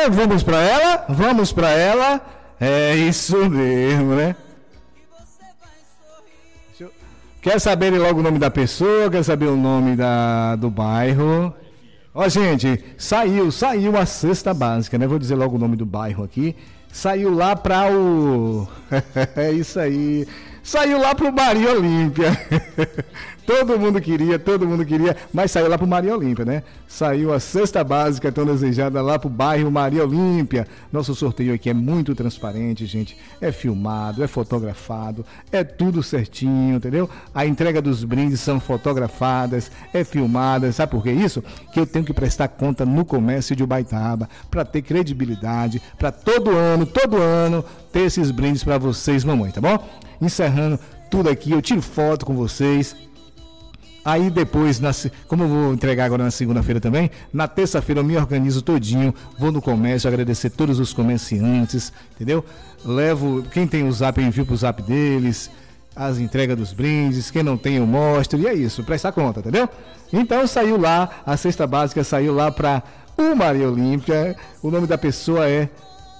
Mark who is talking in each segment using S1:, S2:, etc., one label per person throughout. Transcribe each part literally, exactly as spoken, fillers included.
S1: né? Vamos pra ela? Vamos pra ela. É isso mesmo, né? Eu... Quer saber logo o nome da pessoa? Quer saber o nome da, do bairro? Ó, gente, saiu, saiu a cesta básica, né? Vou dizer logo o nome do bairro aqui. Saiu lá para o... é isso aí. Saiu lá para o Maria Olímpia. Todo mundo queria, todo mundo queria, mas saiu lá para o Maria Olímpia, né? Saiu a cesta básica tão desejada lá para o bairro Maria Olímpia. Nosso sorteio aqui é muito transparente, gente. É filmado, é fotografado, é tudo certinho, entendeu? A entrega dos brindes são fotografadas, é filmada. Sabe por que isso? Que eu tenho que prestar conta no comércio de Ubaitaba para ter credibilidade, para todo ano, todo ano ter esses brindes para vocês, mamãe, tá bom? Encerrando tudo aqui, eu tiro foto com vocês. Aí depois, na, como eu vou entregar agora na segunda-feira também, na terça-feira eu me organizo todinho, vou no comércio, agradecer todos os comerciantes, entendeu? Levo, quem tem o zap eu envio pro zap deles, as entregas dos brindes, quem não tem eu mostro, e é isso, prestar conta, entendeu? Então saiu lá, a cesta básica saiu lá para o Maria Olímpia, o nome da pessoa é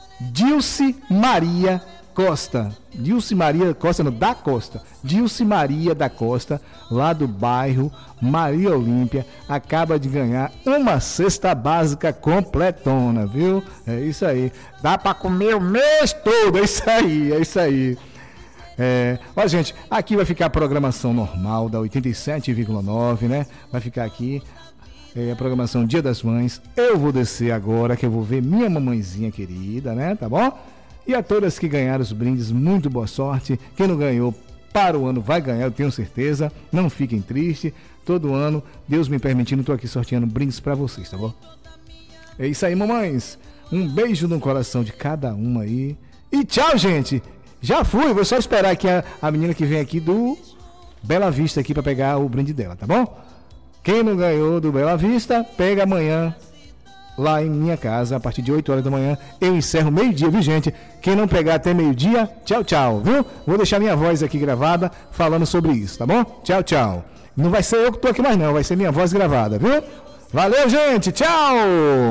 S1: Dilce Maria Costa, Dilce Maria Costa, não, da Costa, Dilce Maria da Costa, lá do bairro Maria Olímpia, acaba de ganhar uma cesta básica completona, viu? É isso aí, dá para comer o mês todo, é isso aí, é isso aí. É, ó, gente, aqui vai ficar a programação normal da oitenta e sete vírgula nove, né? Vai ficar aqui é, a programação Dia das Mães. Eu vou descer agora, que eu vou ver minha mamãezinha querida, né? Tá bom? E a todas que ganharam os brindes, muito boa sorte. Quem não ganhou, para o ano vai ganhar, eu tenho certeza. Não fiquem tristes. Todo ano, Deus me permitindo, estou aqui sorteando brindes para vocês, tá bom? É isso aí, mamães. Um beijo no coração de cada uma aí. E tchau, gente. Já fui, vou só esperar aqui a, a menina que vem aqui do Bela Vista aqui para pegar o brinde dela, tá bom? Quem não ganhou do Bela Vista, pega amanhã. Lá em minha casa, a partir de oito horas da manhã, eu encerro meio-dia, viu, gente? Quem não pegar até meio-dia, tchau, tchau, viu? Vou deixar minha voz aqui gravada falando sobre isso, tá bom? Tchau, tchau. Não vai ser eu que tô aqui mais não, vai ser minha voz gravada, viu? Valeu, gente, tchau!